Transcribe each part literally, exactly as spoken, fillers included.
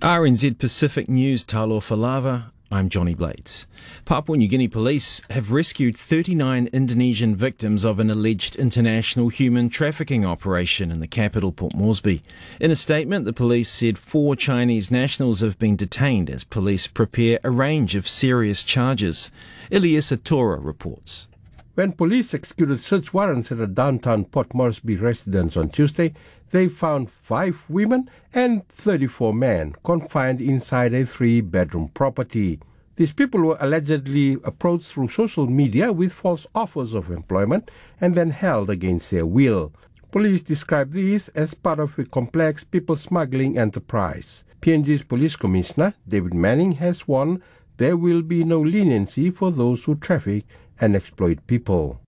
R N Z Pacific News, Talo Falava. I'm Johnny Blades. Papua New Guinea police have rescued thirty-nine Indonesian victims of an alleged international human trafficking operation in the capital, Port Moresby. In a statement, the police said four Chinese nationals have been detained as police prepare a range of serious charges. Elias Atora reports. When police executed search warrants at a downtown Port Moresby residence on Tuesday, they found five women and thirty-four men confined inside a three-bedroom property. These people were allegedly approached through social media with false offers of employment and then held against their will. Police described these as part of a complex people smuggling enterprise. P N G's Police Commissioner, David Manning, has warned there will be no leniency for those who traffic and exploit people.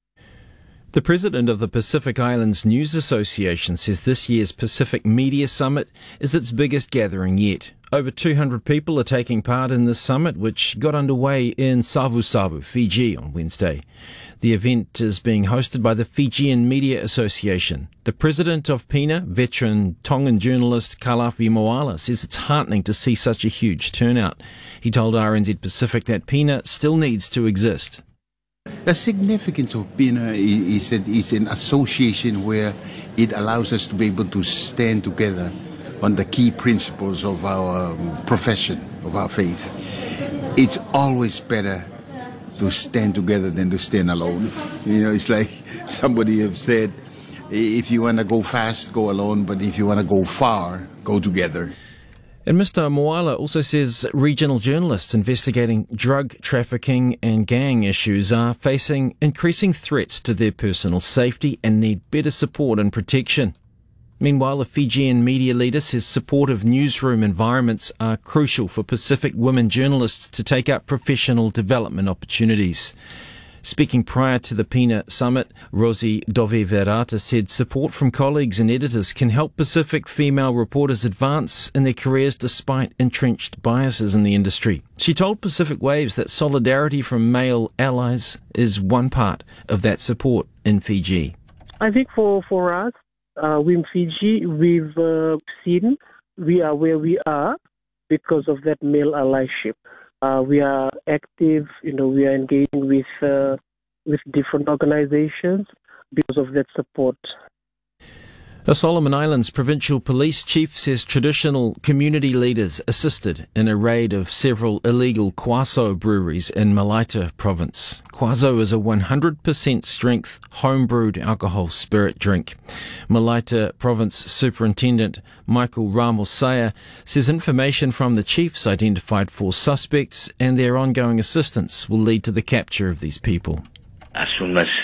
The president of the Pacific Islands News Association says this year's Pacific Media Summit is its biggest gathering yet. Over two hundred people are taking part in this summit, which got underway in Savu-Savu, Fiji, on Wednesday. The event is being hosted by the Fijian Media Association. The president of PINA, veteran Tongan journalist Kalafi Moala, says it's heartening to see such a huge turnout. He told R N Z Pacific that PINA still needs to exist. The significance of PINA is that it's an association where it allows us to be able to stand together on the key principles of our profession, of our faith. It's always better to stand together than to stand alone. You know, it's like somebody have said, if you want to go fast, go alone, but if you want to go far, go together. And Mister Moala also says regional journalists investigating drug trafficking and gang issues are facing increasing threats to their personal safety and need better support and protection. Meanwhile, a Fijian media leader says supportive newsroom environments are crucial for Pacific women journalists to take up professional development opportunities. Speaking prior to the PINA summit, Rosie Dove-Verata said support from colleagues and editors can help Pacific female reporters advance in their careers despite entrenched biases in the industry. She told Pacific Waves that solidarity from male allies is one part of that support in Fiji. I think for, for us, uh, in Fiji, we've uh, seen we are where we are because of that male allyship. Uh, we are active, you know, we are engaging with uh, with different organizations because of that support. The Solomon Islands Provincial Police Chief says traditional community leaders assisted in a raid of several illegal Kwaso breweries in Malaita Province. Kwaso is a one hundred percent strength home-brewed alcohol spirit drink. Malaita Province Superintendent Michael Ramosaya says information from the chiefs identified four suspects and their ongoing assistance will lead to the capture of these people. As soon as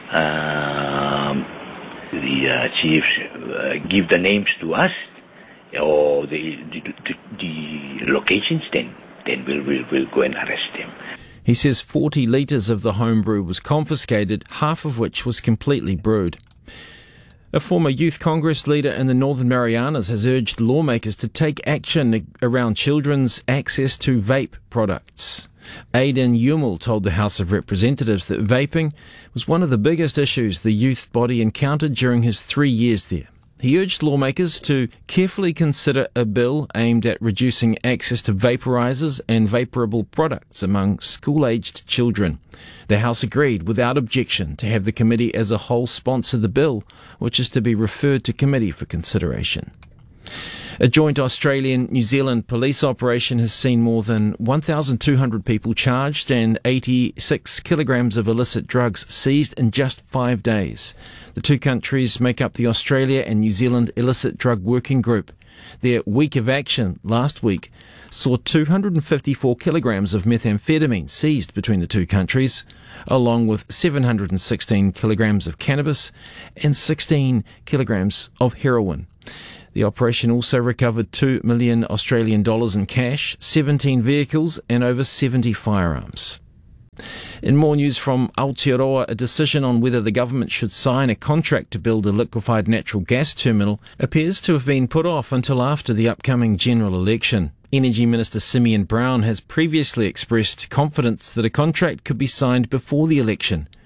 um, the uh, chiefs uh, give the names to us or the the, the, the locations, then then we'll, we'll we'll go and arrest them. He says forty litres of the homebrew was confiscated, half of which was completely brewed. A former youth Congress leader in the Northern Marianas has urged lawmakers to take action around children's access to vape products. Aidan Yumel told the House of Representatives that vaping was one of the biggest issues the youth body encountered during his three years there. He urged lawmakers to carefully consider a bill aimed at reducing access to vaporizers and vaporable products among school-aged children. The House agreed without objection to have the committee as a whole sponsor the bill, which is to be referred to committee for consideration. A joint Australian-New Zealand police operation has seen more than one thousand two hundred people charged and eighty-six kilograms of illicit drugs seized in just five days. The two countries make up the Australia and New Zealand Illicit Drug Working Group. Their week of action last week saw two hundred fifty-four kilograms of methamphetamine seized between the two countries, along with seven hundred sixteen kilograms of cannabis and sixteen kilograms of heroin. The operation also recovered two million Australian dollars in cash, seventeen vehicles and over seventy firearms. In more news from Aotearoa, a decision on whether the government should sign a contract to build a liquefied natural gas terminal appears to have been put off until after the upcoming general election. Energy Minister Simeon Brown has previously expressed confidence that a contract could be signed before the election.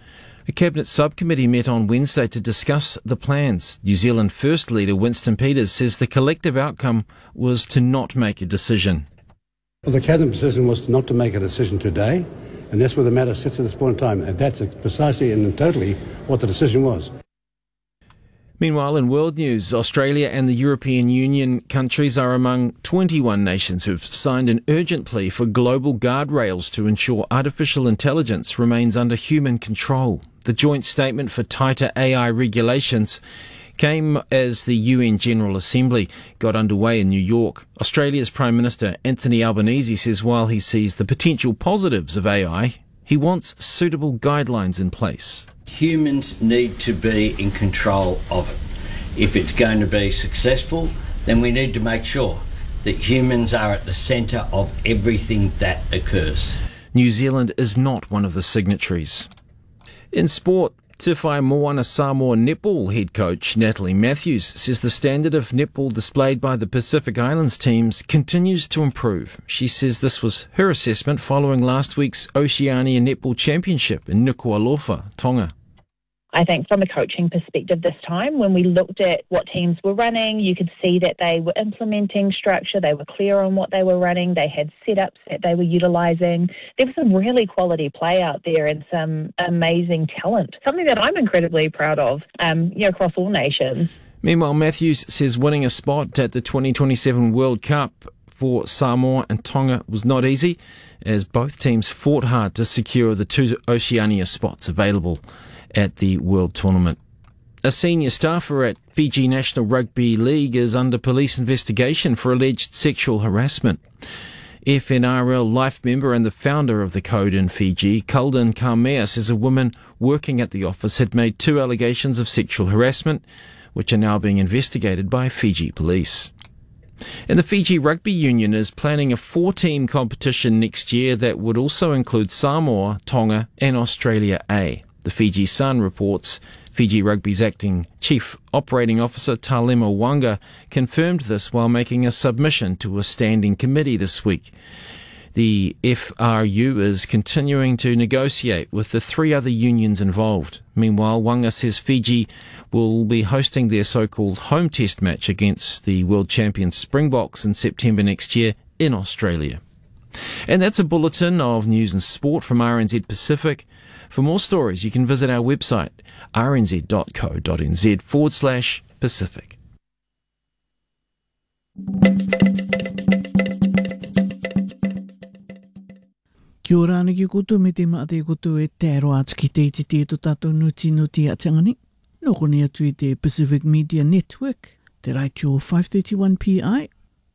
A Cabinet subcommittee met on Wednesday to discuss the plans. New Zealand First Leader Winston Peters says the collective outcome was to not make a decision. Well, the Cabinet decision was not to make a decision today, and that's where the matter sits at this point in time. And that's precisely and totally what the decision was. Meanwhile, in world news, Australia and the European Union countries are among twenty-one nations who've signed an urgent plea for global guardrails to ensure artificial intelligence remains under human control. The joint statement for tighter A I regulations came as the U N General Assembly got underway in New York. Australia's Prime Minister Anthony Albanese says while he sees the potential positives of A I, he wants suitable guidelines in place. Humans need to be in control of it. If it's going to be successful, then we need to make sure that humans are at the centre of everything that occurs. New Zealand is not one of the signatories. In sport, Te Whai Moana Samoa netball head coach Natalie Matthews says the standard of netball displayed by the Pacific Islands teams continues to improve. She says this was her assessment following last week's Oceania Netball Championship in Nuku'alofa, Tonga. I think from a coaching perspective this time, when we looked at what teams were running, you could see that they were implementing structure, they were clear on what they were running, they had setups that they were utilising. There was some really quality play out there and some amazing talent, something that I'm incredibly proud of, um, you know, across all nations. Meanwhile, Matthews says winning a spot at the twenty twenty-seven World Cup for Samoa and Tonga was not easy, as both teams fought hard to secure the two Oceania spots available at the World Tournament. A senior staffer at Fiji National Rugby League is under police investigation for alleged sexual harassment. F N R L life member and the founder of the code in Fiji, Kulden Karmea, says a woman working at the office had made two allegations of sexual harassment, which are now being investigated by Fiji police. And the Fiji Rugby Union is planning a four-team competition next year that would also include Samoa, Tonga and Australia A. The Fiji Sun reports Fiji Rugby's acting Chief Operating Officer Talema Wanga confirmed this while making a submission to a standing committee this week. The F R U is continuing to negotiate with the three other unions involved. Meanwhile, Wanga says Fiji will be hosting their so-called home test match against the world champion Springboks in September next year in Australia. And that's a bulletin of news and sport from R N Z Pacific. For more stories, you can visit our website, rnz.co.nz forward slash Pacific. Kia ora ana ki koutou me te maa te koutou e te aero atu ki te iti te to tātou nuti nuti a tangani. Noko ni atu i te Pacific Media Network, te Raicho five thirty-one P I.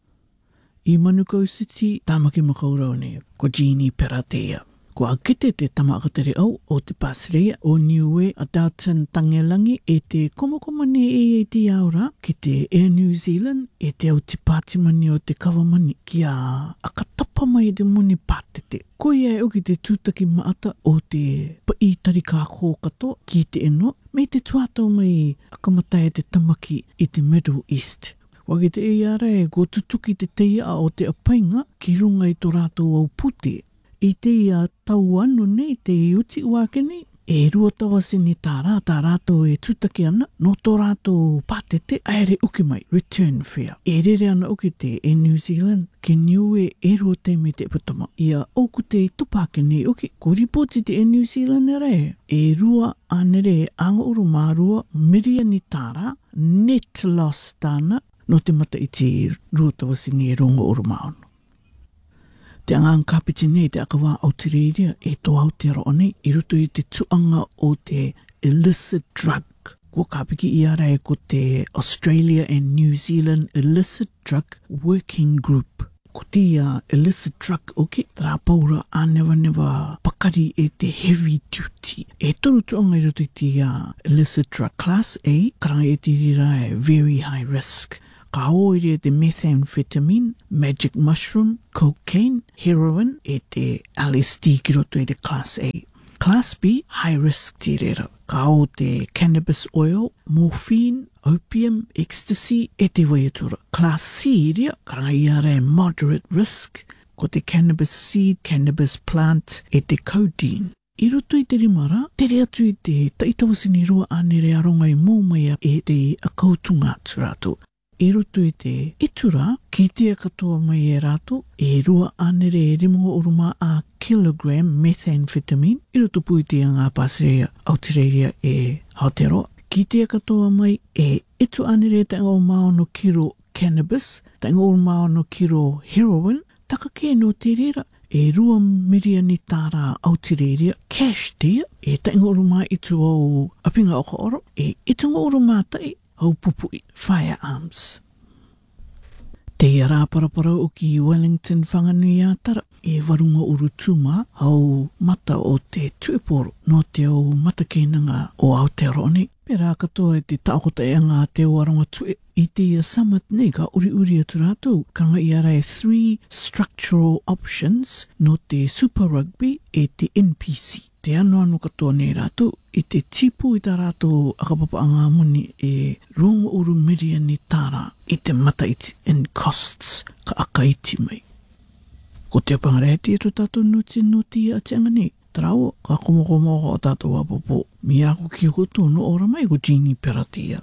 I Manukau City, Tamaki Makaurau ne, ko Jeannie Peratea. Ko a kite te tamakateri au o te Pasirea o Niue a Dalton Tangelangi e te komokomane e e te aura ki te Air New Zealand e te au te pātimani o te kawamani ki a akatapa mai te muni pātete. Ko ia e o ki te tūtaki maata o te pai tari kāko katoa ki te eno me te tuatau mai akamatai te tamaki i te Middle East. Waki te e ara e go tutuki te teia o te apainga ki runga i tō rātou au pute. I te ia tau anu nei te uti wake nei. E rua tawase ni tā rā, tā rātou e tūtaki ana, no tō rātou pātete, aere uki mai, return fare. E rere ana uki te e New Zealand, ke niue e rua te me te putama. Ia oku te tupake nei uki, ko ripoti te e New Zealand e re. E rua anere e anga uru mārua, miria ni tā rā, net loss tāna, no te mata i te rua tawase ni e rongo uru maono. Te angang kapiti nei te akawa au te reiria e tō Aotearoa nei i ruto i te tuanga o te illicit drug. Kua kapiki i ara e ko te Australia and New Zealand Illicit Drug Working Group. Ko te uh, illicit drug oke, rā paura a never never pakari e te heavy duty. E toru tuanga i ruto i te uh, illicit drug class A, karanga e te rira e very high risk. Ka hoere te methamphetamine, magic mushroom, cocaine, heroin, e te L S D ki roto e te class A. Class B, high risk te rera. Ka o te cannabis oil, morphine, opium, ecstasy, e te waiatura. Class C ria, karanga iara e moderate risk, ko te cannabis seed, cannabis plant, e te codeine. I roto I te rimara, tere atu I te taitawasini rua anere aronga I mōmea e te akautunga atu rātou. I roto I te itura, ki te katoa mai e rātou, e rua anere e rimo uruma a kilogram methamphetamine, I roto pui te ngā pāserea Aotearoa e Aotearoa. Ki te katoa mai e itu anere te ngā maono kiro cannabis, te ngā maono kiro heroin, taka ke no te rera, e rua miria ni tāra Aotearoa cash tia, e te ngā uruma itu au apinga o ka oro, e itu ngā uruma tai, au pupui, firearms. Te ara parapara o ki Wellington whanganui a tara, e warunga uru tūma au mata o te tuiporo no te au matakenanga o Aotearoa nei. Pera katoa e te taokota e ngā te waronga tue. I te summit nei ka uri uri atu rātou, kanga I ara e three structural options no te Super Rugby e te N P C. Te anu anu katoa nei rātou, I te tipu I tā rātou akapapa ngā muni e rongo uru miria ni tāra I te mataiti and costs ka akaiti mai. Ko te pangareti e tu tātou nuti nuti a tianga nei. Tarao, ka komokomo o tātou apopo. Mi ako ki ko tōnu ora mai ko Jeannie Peratia.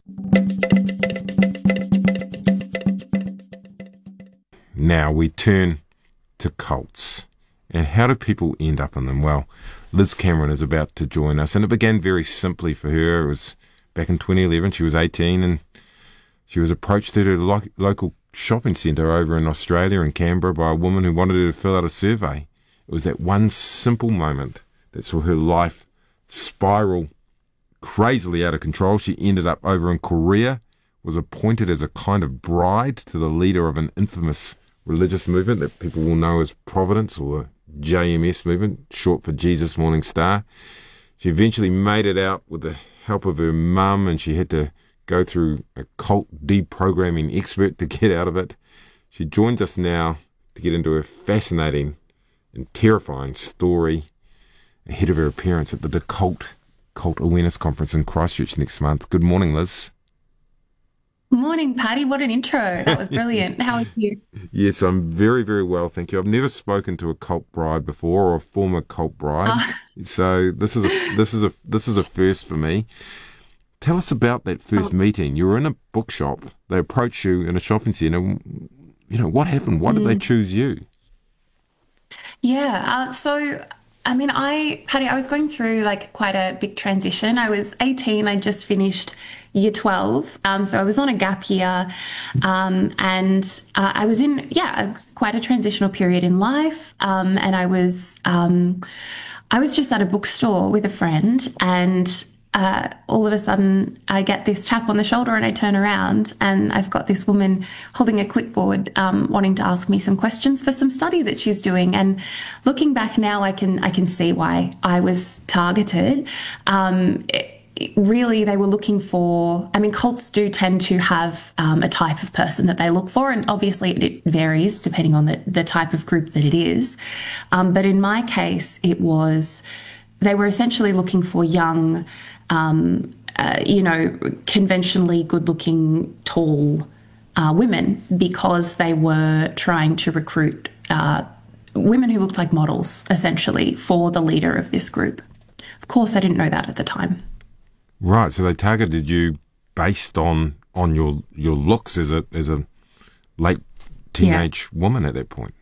Now we turn to cults. And how do people end up in them? Well, Liz Cameron is about to join us. And it began very simply for her. It was back in twenty eleven. She was eighteen and she was approached at her lo- local shopping centre over in Australia, in Canberra, by a woman who wanted her to fill out a survey. It was that one simple moment that saw her life spiral crazily out of control. She ended up over in Korea, was appointed as a kind of bride to the leader of an infamous religious movement that people will know as Providence, or the J M S movement, short for Jesus Morning Star. She eventually made it out with the help of her mum, and she had to go through a cult deprogramming expert to get out of it. She joins us now to get into her fascinating and terrifying story ahead of her appearance at the Decult Cult Awareness Conference in Christchurch next month. Good morning, Liz. Morning, Paddy. What an intro. That was brilliant. How are you? Yes, I'm very, very well, thank you. I've never spoken to a cult bride before, or a former cult bride. Oh. So this is a this is a this is a first for me. Tell us about that first oh. meeting. You were in a bookshop. They approached you in a shopping centre. You know, what happened? Why did mm. they choose you? Yeah, uh, so I mean, I, Paddy, I was going through like quite a big transition. I was eighteen, I just finished year twelve. Um, so I was on a gap year um, and uh, I was in, yeah, quite a transitional period in life. Um, and I was, um, I was just at a bookstore with a friend, and uh, all of a sudden I get this tap on the shoulder, and I turn around and I've got this woman holding a clipboard, um, wanting to ask me some questions for some study that she's doing. And looking back now, I can I can see why I was targeted. Um, it, it really, they were looking for, I mean, cults do tend to have um, a type of person that they look for, and obviously it, it varies depending on the, the type of group that it is. Um, but in my case, it was, they were essentially looking for young, Um, uh, you know, conventionally good-looking, tall uh, women, because they were trying to recruit uh, women who looked like models, essentially, for the leader of this group. Of course, I didn't know that at the time. Right, so they targeted you based on on your your looks as a as a late teenage yeah. woman at that point.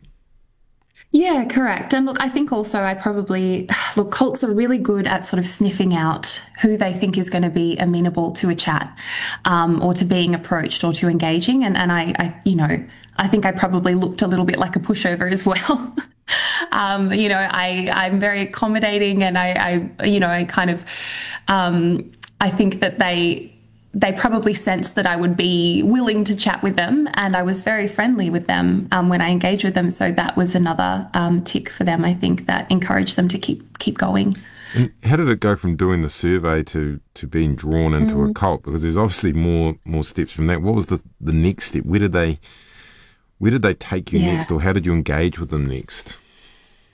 Yeah, correct. And look, I think also I probably, look, cults are really good at sort of sniffing out who they think is going to be amenable to a chat um, or to being approached or to engaging. And, and I, I, you know, I think I probably looked a little bit like a pushover as well. um, you know, I, I'm very accommodating, and I, I you know, I kind of, um, I think that they... they probably sensed that I would be willing to chat with them, and I was very friendly with them um, when I engaged with them. So that was another um, tick for them, I think, that encouraged them to keep keep going. And how did it go from doing the survey to, to being drawn into mm. a cult? Because there's obviously more more steps from that. What was the, the next step? Where did they where did they take you yeah. next, or how did you engage with them next?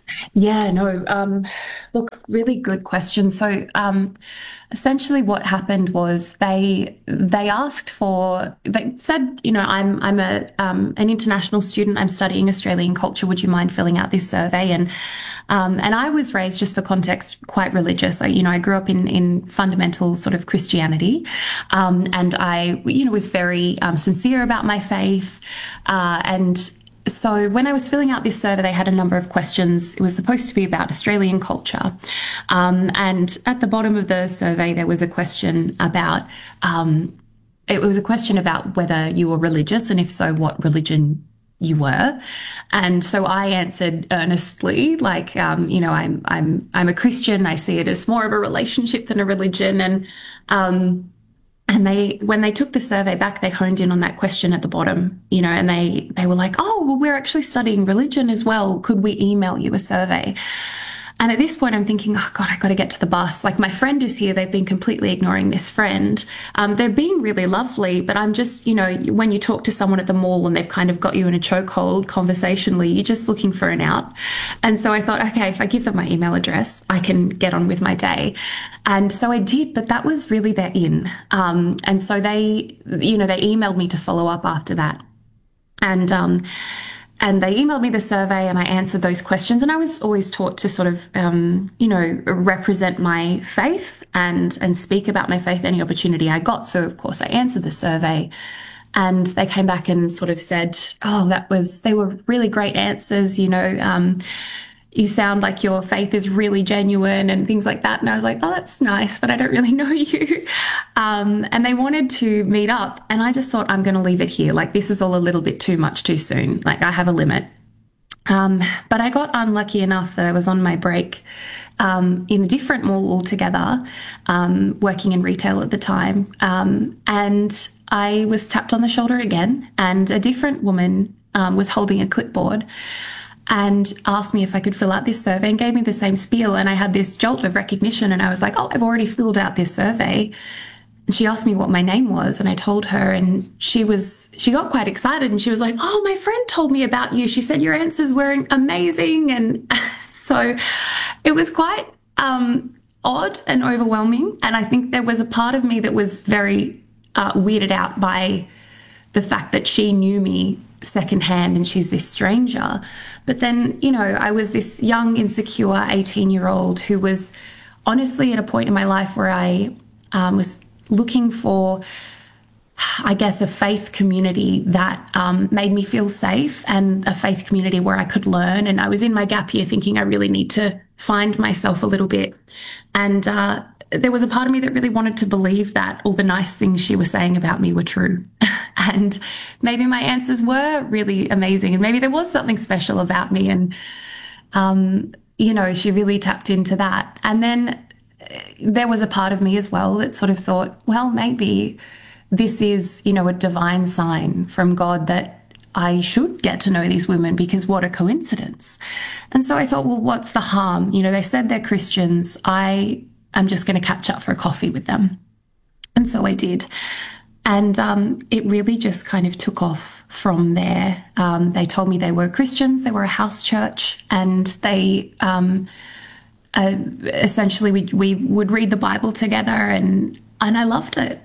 Yeah, no. Um, look, really good question. So, um, essentially, what happened was they they asked for. They said, you know, I'm I'm a um, an international student. I'm studying Australian culture. Would you mind filling out this survey? And um, and I was raised, just for context, quite religious. I, you know, I grew up in in fundamental sort of Christianity, um, and I, you know, was very um, sincere about my faith, uh, and. So when I was filling out this survey, they had a number of questions. It was supposed to be about Australian culture. Um, and at the bottom of the survey, there was a question about, um, it was a question about whether you were religious, and if so, what religion you were. And so I answered earnestly, like, um, you know, I'm, I'm, I'm a Christian. I see it as more of a relationship than a religion. And, um, And they, when they took the survey back, they honed in on that question at the bottom, you know, and they, they were like, oh, well, we're actually studying religion as well. Could we email you a survey? And at this point, I'm thinking, oh, God, I got to get to the bus. Like, my friend is here. They've been completely ignoring this friend. Um, they're being really lovely, but I'm just, you know, when you talk to someone at the mall and they've kind of got you in a chokehold conversationally, you're just looking for an out. And so I thought, okay, if I give them my email address, I can get on with my day. And so I did, but that was really their in. Um, and so they, you know, they emailed me to follow up after that. And, um, And they emailed me the survey and I answered those questions. And I was always taught to sort of, um, you know, represent my faith and, and speak about my faith any opportunity I got. So, of course, I answered the survey. And they came back and sort of said, oh, that was, they were really great answers, you know, um, you sound like your faith is really genuine and things like that. And I was like, oh, that's nice, but I don't really know you. Um, and they wanted to meet up. And I just thought, I'm going to leave it here. Like, this is all a little bit too much too soon. Like, I have a limit. Um, but I got unlucky enough that I was on my break um, in a different mall altogether, um, working in retail at the time. Um, and I was tapped on the shoulder again, and a different woman um, was holding a clipboard and asked me if I could fill out this survey and gave me the same spiel. And I had this jolt of recognition and I was like, oh, I've already filled out this survey. And she asked me what my name was and I told her, and she was, she got quite excited and she was like, oh, my friend told me about you. She said your answers were amazing. And so it was quite um, odd and overwhelming. And I think there was a part of me that was very uh, weirded out by the fact that she knew me secondhand and she's this stranger. But then, you know, I was this young, insecure eighteen year old who was honestly at a point in my life where I um, was looking for, I guess, a faith community that um, made me feel safe and a faith community where I could learn. And I was in my gap year thinking I really need to find myself a little bit. And uh, there was a part of me that really wanted to believe that all the nice things she was saying about me were true. And maybe my answers were really amazing. And maybe there was something special about me. And, um, you know, she really tapped into that. And then there was a part of me as well that sort of thought, well, maybe this is, you know, a divine sign from God that I should get to know these women, because what a coincidence. And so I thought, well, what's the harm? You know, they said they're Christians. I am just going to catch up for a coffee with them. And so I did. And um, it really just kind of took off from there. Um, they told me they were Christians, they were a house church, and they um, uh, essentially we, we would read the Bible together, and, and I loved it.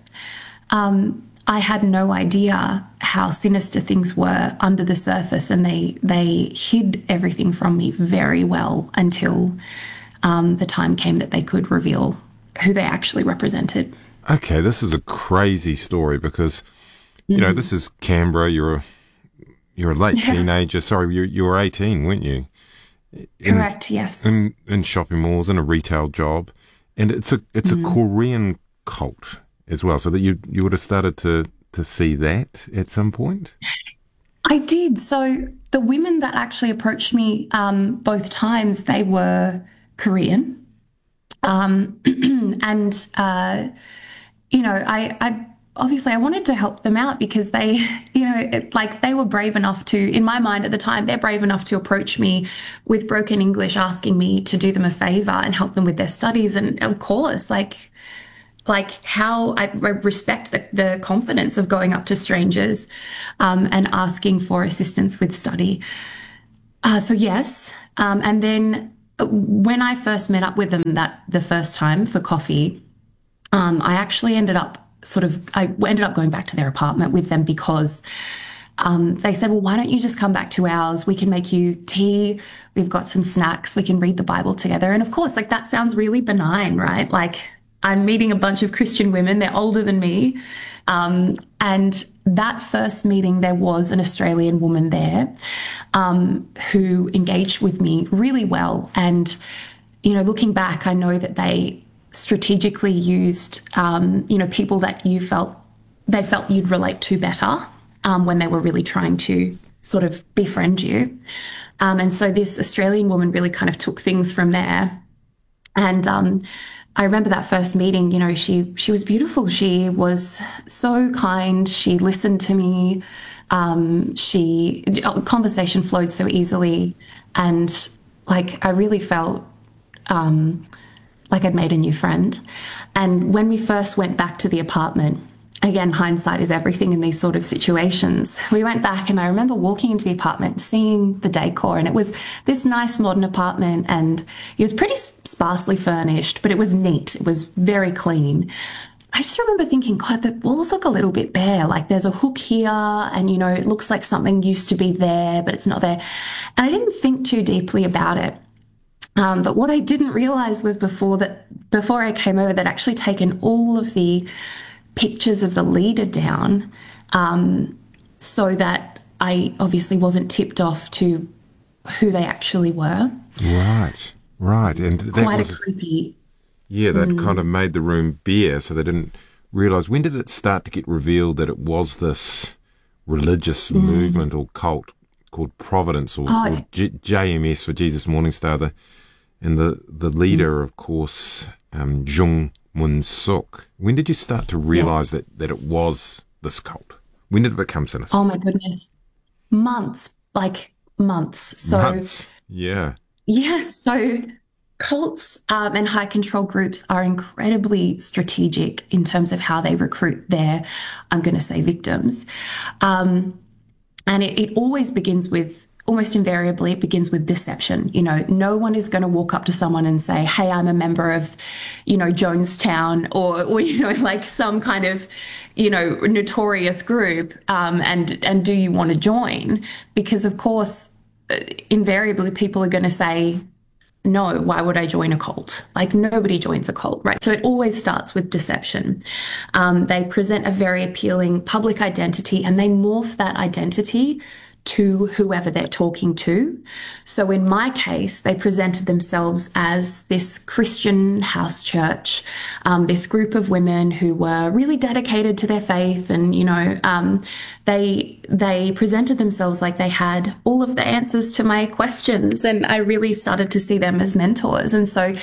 Um, I had no idea how sinister things were under the surface, and they, they hid everything from me very well until um, the time came that they could reveal who they actually represented. Okay, this is a crazy story because, you mm. know, this is Canberra. You're a, you're a late yeah. teenager. Sorry, you you were eighteen, weren't you? In, Correct. Yes. In, in shopping malls, in a retail job, and it's a it's mm. a Korean cult as well. So that you you would have started to to see that at some point. I did. So the women that actually approached me um, both times, they were Korean, um, and. Uh, You know, I, I obviously I wanted to help them out because they, you know, it, like they were brave enough to, in my mind at the time, they're brave enough to approach me with broken English, asking me to do them a favor and help them with their studies. And of course, like, like how I respect the, the confidence of going up to strangers um, and asking for assistance with study. Uh, so yes, Um, and then when I first met up with them that the first time for coffee, um, I actually ended up sort of, I ended up going back to their apartment with them because um, they said, well, why don't you just come back to ours? We can make you tea. We've got some snacks. We can read the Bible together. And of course, like that sounds really benign, right? Like I'm meeting a bunch of Christian women. They're older than me. Um, and that first meeting, there was an Australian woman there um, who engaged with me really well. And, you know, looking back, I know that they strategically used, um, you know, people that you felt, they felt you'd relate to better um, when they were really trying to sort of befriend you. Um, and so this Australian woman really kind of took things from there. And um, I remember that first meeting, you know, she she was beautiful. She was so kind. She listened to me. Um, she, conversation flowed so easily. And like, I really felt um, like I'd made a new friend. And when we first went back to the apartment, again, hindsight is everything in these sort of situations. We went back and I remember walking into the apartment, seeing the decor, and it was this nice modern apartment and it was pretty sparsely furnished, but it was neat. It was very clean. I just remember thinking, God, the walls look a little bit bare. Like there's a hook here and, you know, it looks like something used to be there, but it's not there. And I didn't think too deeply about it. Um, but what I didn't realize was before that, before I came over, they'd actually taken all of the pictures of the leader down um, so that I obviously wasn't tipped off to who they actually were. Right, right. And that Quite was a creepy. Yeah, that Mm. kind of made the room bare, so they didn't realise. When did it start to get revealed that it was this religious Mm. movement or cult called Providence or, Oh, or J- JMS for Jesus Morningstar? The, and the, the leader, of course, um, Jung Mun Suk. When did you start to realise that, that it was this cult? When did it become sinister? Oh my goodness. Months, like months. So Months, yeah. yeah, so cults um, and high control groups are incredibly strategic in terms of how they recruit their, I'm going to say, victims. Um, and it, it always begins with, almost invariably, it begins with deception. You know, no one is going to walk up to someone and say, hey, I'm a member of, you know, Jonestown or, or you know, like some kind of, you know, notorious group um, and, and do you want to join? Because, of course, invariably people are going to say, no, why would I join a cult? Like nobody joins a cult, right? So it always starts with deception. Um, they present a very appealing public identity and they morph that identity to whoever they're talking to. So in my case, they presented themselves as this Christian house church, um, this group of women who were really dedicated to their faith. And, you know, um, they, they presented themselves like they had all of the answers to my questions. And I really started to see them as mentors. And so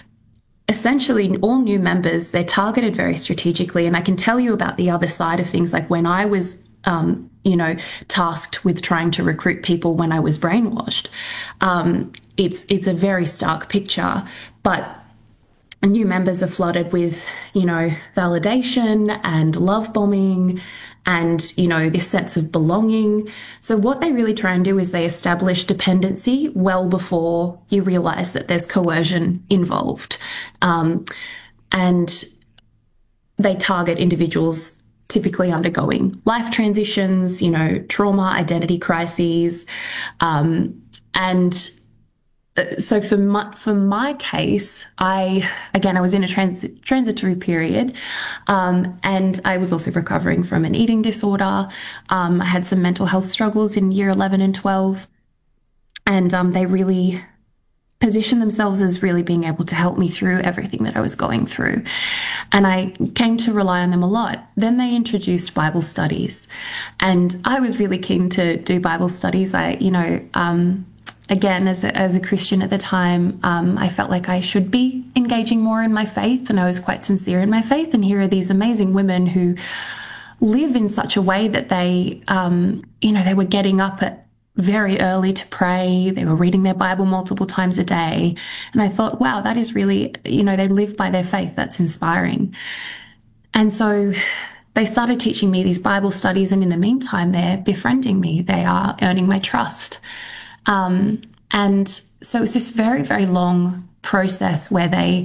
essentially all new members, they're targeted very strategically. And I can tell you about the other side of things, like when I was Um, you know, tasked with trying to recruit people when I was brainwashed. Um, it's it's a very stark picture, but new members are flooded with, you know, validation and love bombing and, you know, this sense of belonging. So what they really try and do is they establish dependency well before you realize that there's coercion involved. Um, and they target individuals typically undergoing life transitions, you know, trauma, identity crises. Um, and so for my, for my case, I, again, I was in a trans- transitory period um, and I was also recovering from an eating disorder. Um, I had some mental health struggles in year eleven and twelve. And um, they really position themselves as really being able to help me through everything that I was going through. And I came to rely on them a lot. Then they introduced Bible studies and I was really keen to do Bible studies. I, you know, um, again, as a, as a Christian at the time, um, I felt like I should be engaging more in my faith and I was quite sincere in my faith. And here are these amazing women who live in such a way that they, um, you know, they were getting up at very early to pray. They were reading their Bible multiple times a day. And I thought, wow, that is really, you know, they live by their faith. That's inspiring. And so they started teaching me these Bible studies. And in the meantime, they're befriending me. They are earning my trust. Um, and So it was this very, very long process where they